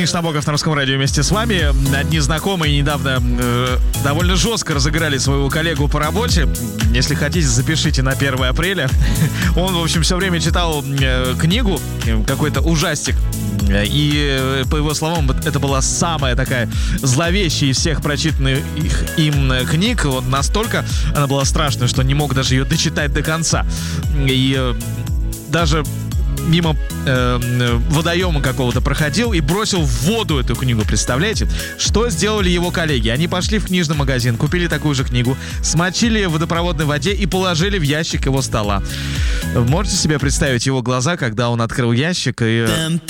Денис Набоков на Русском радио вместе с вами. Одни знакомые недавно довольно жестко разыграли своего коллегу по работе. Если хотите, запишите на 1 апреля. Он, в общем, все время читал книгу, какой-то ужастик. И, по его словам, это была самая такая зловещая из всех прочитанных им книг. Вот настолько она была страшная, что не мог даже ее дочитать до конца. И даже мимо водоема какого-то проходил и бросил в воду эту книгу. Представляете? Что сделали его коллеги? Они пошли в книжный магазин, купили такую же книгу, смочили ее в водопроводной воде и положили в ящик его стола. Можете себе представить его глаза, когда он открыл ящик и